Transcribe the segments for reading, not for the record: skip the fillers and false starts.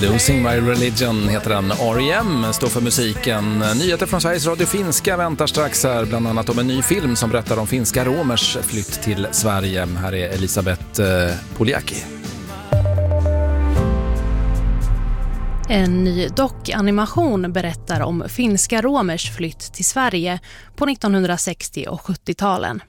Losing My Religion heter den. R.E.M. står för musiken. Nyheter från Sveriges Radio Finska väntar strax här, bland annat om en ny film som berättar om finska romers flytt till Sverige. Här är Elisabeth Poliaki. En ny dockanimation berättar om finska romers flytt till Sverige på 1960- och 70-talen.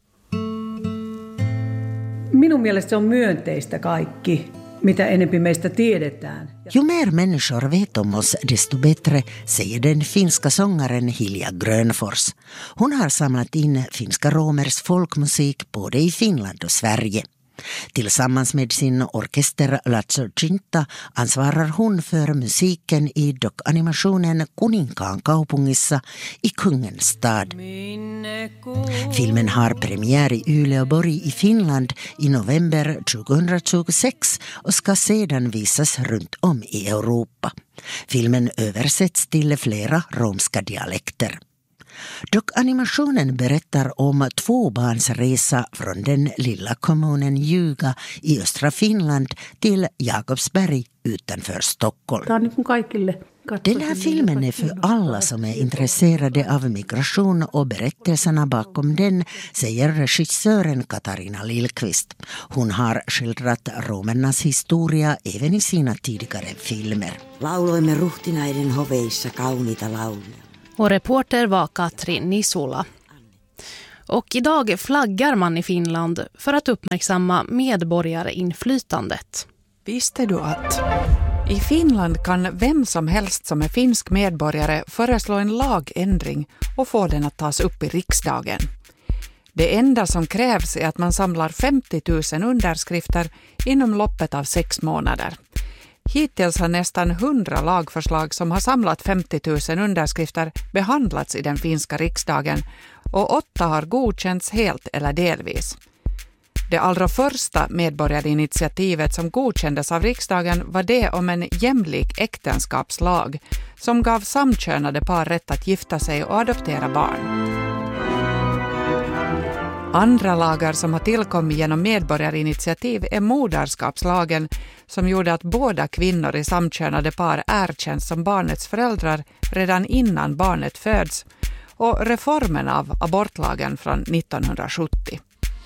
Minun mielestä se on myönteistä kaikki, mitä enempi meistä tiedetään. Ju mer människor vet om oss, desto bättre, säger den finska sångaren Hilja Grönfors. Hon har samlat in finska romers folkmusik både i Finland och Sverige. Tillsammans med sin orkester Lazo Cinta ansvarar hon för musiken i dockanimationen Kuninkaan kaupungissa i Kungens stad. Filmen har premiär i Uleåborg i Finland i november 2026 och ska sedan visas runt om i Europa. Filmen översätts till flera romska dialekter. Dockanimationen berättar om 2 barns resa från den lilla kommunen Juga i östra Finland till Jakobsberg utanför Stockholm. Den här filmen är för alla som är intresserade av migration och berättelserna bakom den, säger regissören Katarina Lillqvist. Hon har skildrat romernas historia även i sina tidigare filmer. Lauloimme ruhtinaiden hoveissa kauniita lauluja. Och reporter var Katri Nisula. Och idag flaggar man i Finland för att uppmärksamma medborgarinflytandet. Visste du att i Finland kan vem som helst som är finsk medborgare föreslå en lagändring och få den att tas upp i riksdagen? Det enda som krävs är att man samlar 50 000 underskrifter inom loppet av 6 månader. Hittills har nästan 100 lagförslag som har samlat 50 000 underskrifter behandlats i den finska riksdagen och 8 har godkänts helt eller delvis. Det allra första medborgarinitiativet som godkändes av riksdagen var det om en jämlik äktenskapslag som gav samkönade par rätt att gifta sig och adoptera barn. Andra lagar som har tillkommit genom medborgarinitiativ är moderskapslagen som gjorde att båda kvinnor i samkönade par erkänns som barnets föräldrar redan innan barnet föds och reformen av abortlagen från 1970.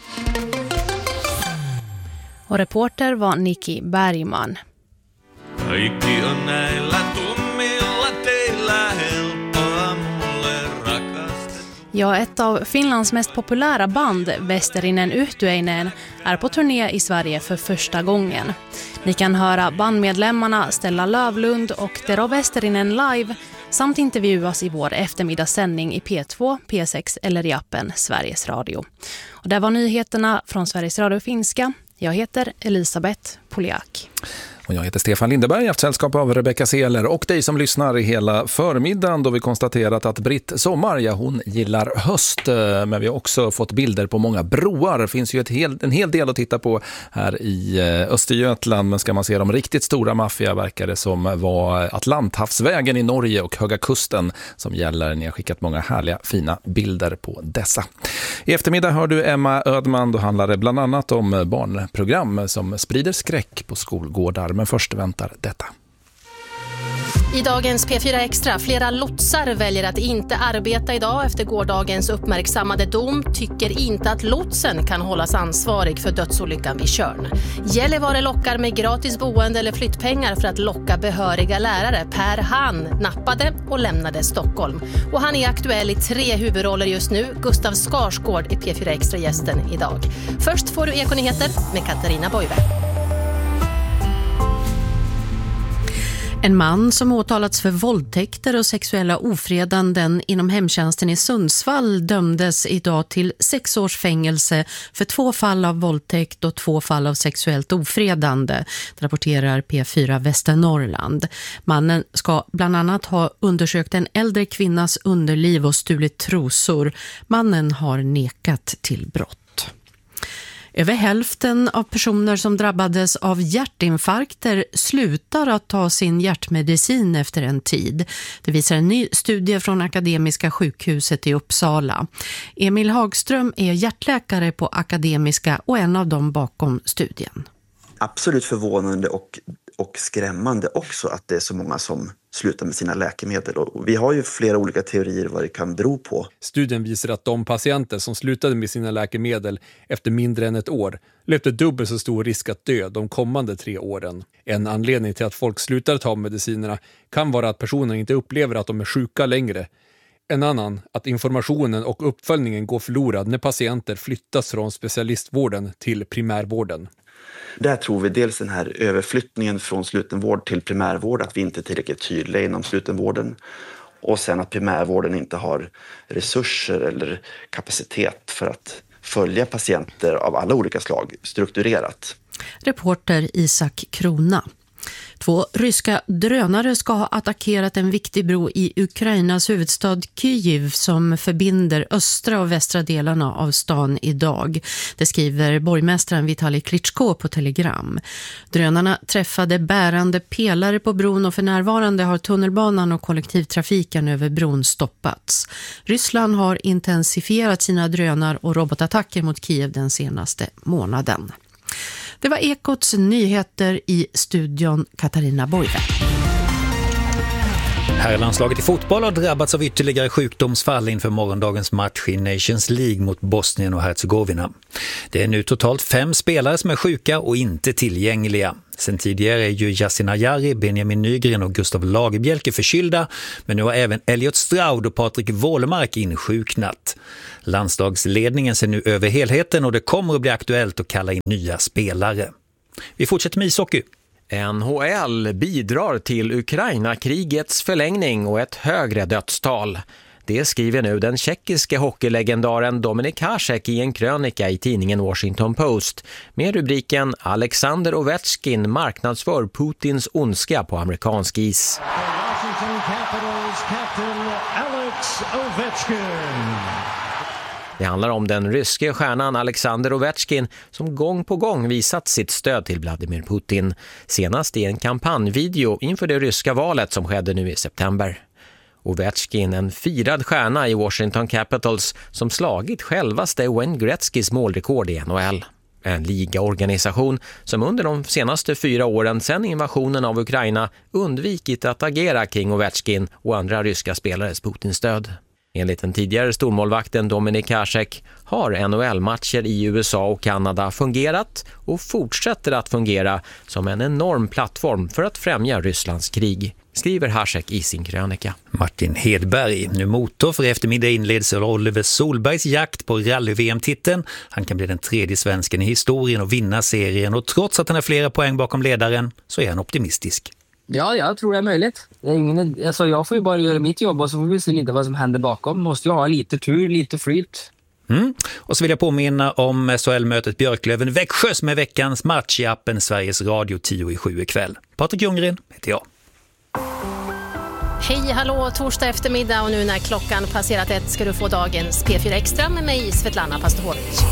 Och reporter var Nikki Bergman. Kaikki on näillä tummilla teillä helppoa mulle rakastet. Ja, ett av Finlands mest populära band, Vesterinen Yhtyeinen, är på turné i Sverige för första gången. Ni kan höra bandmedlemmarna Stella Lövlund och Tero Vesterinen live samt intervjuas i vår eftermiddagssändning i P2, P6 eller i appen Sveriges Radio. Och där var nyheterna från Sveriges Radio Finska. Jag heter Elisabeth Poliaki. Och jag heter Stefan Lindeberg, haft sällskap av Rebecca Seeler och dig som lyssnar hela förmiddagen då vi konstaterat att Britt Sommar, ja, hon gillar höst, men vi har också fått bilder på många broar. Det finns ju en hel del att titta på här i Östergötland, men ska man se de riktigt stora maffia verkar det som var Atlanthavsvägen i Norge och Höga Kusten som gäller. Ni har skickat många härliga, fina bilder på dessa. I eftermiddag hör du Emma Ödman, då handlar det bland annat om barnprogram som sprider skräck på skolgårdar. Men först väntar detta. I dagens P4 Extra, flera lotsar väljer att inte arbeta idag efter gårdagens uppmärksammade dom, tycker inte att lotsen kan hållas ansvarig för dödsolyckan vid Tjörn. Gällivare lockar med gratis boende eller flyttpengar för att locka behöriga lärare. Per Han nappade och lämnade Stockholm. Och han är aktuell i 3 huvudroller just nu. Gustav Skarsgård är P4 Extra-gästen idag. Först får du Ekonyheter med Katarina Boive. En man som åtalats för våldtäkter och sexuella ofredanden inom hemtjänsten i Sundsvall dömdes idag till 6 års fängelse för 2 fall av våldtäkt och 2 fall av sexuellt ofredande, rapporterar P4 Västernorrland. Mannen ska bland annat ha undersökt en äldre kvinnas underliv och stulit trosor. Mannen har nekat till brott. Över hälften av personer som drabbades av hjärtinfarkter slutar att ta sin hjärtmedicin efter en tid. Det visar en ny studie från Akademiska sjukhuset i Uppsala. Emil Hagström är hjärtläkare på Akademiska och en av dem bakom studien. Absolut förvånande och och skrämmande också att det är så många som slutar med sina läkemedel. Och vi har ju flera olika teorier vad det kan bero på. Studien visar att de patienter som slutade med sina läkemedel efter mindre än ett år löpte dubbelt så stor risk att dö de kommande 3 åren. En anledning till att folk slutar ta medicinerna kan vara att personer inte upplever att de är sjuka längre. En annan, att informationen och uppföljningen går förlorad när patienter flyttas från specialistvården till primärvården. Där tror vi dels den här överflyttningen från slutenvård till primärvård, att vi inte är tillräckligt tydliga inom slutenvården. Och sen att primärvården inte har resurser eller kapacitet för att följa patienter av alla olika slag strukturerat. Reporter Isak Krona. 2 ryska drönare ska ha attackerat en viktig bro i Ukrainas huvudstad Kyiv som förbinder östra och västra delarna av stan idag. Det skriver borgmästaren Vitali Klitschko på Telegram. Drönarna träffade bärande pelare på bron och för närvarande har tunnelbanan och kollektivtrafiken över bron stoppats. Ryssland har intensifierat sina drönar och robotattacker mot Kiev den senaste månaden. Det var Ekots nyheter, i studion Katarina Borge. Herrlandslaget i fotboll har drabbats av ytterligare sjukdomsfall inför morgondagens match i Nations League mot Bosnien och Herzegovina. Det är nu totalt 5 spelare som är sjuka och inte tillgängliga. Sen tidigare är ju Yasin Ayari, Benjamin Nygren och Gustav Lagerbjälke förkylda, men nu har även Elliot Stroud och Patrik Wålemark insjuknat. Landslagsledningen ser nu över helheten och det kommer att bli aktuellt att kalla in nya spelare. Vi fortsätter med ishockey. NHL bidrar till Ukraina-krigets förlängning och ett högre dödstal. Det skriver nu den tjeckiske hockeylegendaren Dominik Hasek i en krönika i tidningen Washington Post med rubriken Alexander Ovechkin marknadsför Putins ondska på amerikansk is. Washington Capitals captain Alex Ovechkin. Det handlar om den ryske stjärnan Alexander Ovechkin som gång på gång visat sitt stöd till Vladimir Putin. Senast i en kampanjvideo inför det ryska valet som skedde nu i september. Ovechkin, en firad stjärna i Washington Capitals som slagit självaste Wayne Gretzkys målrekord i NHL. En ligaorganisation som under de senaste 4 åren sedan invasionen av Ukraina undvikit att agera kring Ovechkin och andra ryska spelares Putinstöd. Enligt den tidigare stormålvakten Dominik Hasek har NHL-matcher i USA och Kanada fungerat och fortsätter att fungera som en enorm plattform för att främja Rysslands krig, skriver Hasek i sin krönika. Martin Hedberg, nu motor för eftermiddag inleds Oliver Solbergs jakt på rally-VM-titeln. Han kan bli den 3:e svensken i historien och vinna serien, och trots att han har flera poäng bakom ledaren så är han optimistisk. Ja, jag tror det är möjligt. Jag får ju bara göra mitt jobb och så får vi se lite vad som händer bakom. Måste ju ha lite tur, lite flyt. Och så vill jag påminna om SHL-mötet Björklöven-Växjö som är veckans match i appen Sveriges Radio 10:07 ikväll. Patrik Ljunggren heter jag. Hej, hallå, torsdag eftermiddag och nu när klockan passerat 1 ska du få dagens P4 Extra med mig, Svetlana Pastohovic.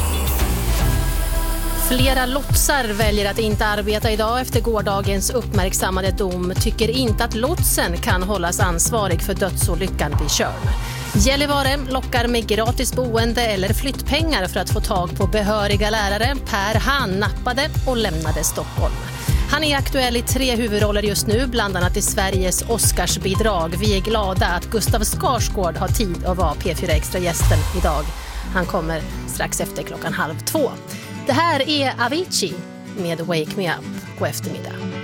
Flera lotsar väljer att inte arbeta idag efter gårdagens uppmärksammade dom, tycker inte att lotsen kan hållas ansvarig för dödsolyckan vid Tjörn. Gällivare lockar med gratis boende eller flyttpengar för att få tag på behöriga lärare. Per Han nappade och lämnade Stockholm. Han är aktuell i 3 huvudroller just nu, bland annat i Sveriges Oscarsbidrag. Vi är glada att Gustav Skarsgård har tid att vara P4 Extra-gästen idag. Han kommer strax efter 1:30. Det här är Avicii med Wake Me Up. God eftermiddag.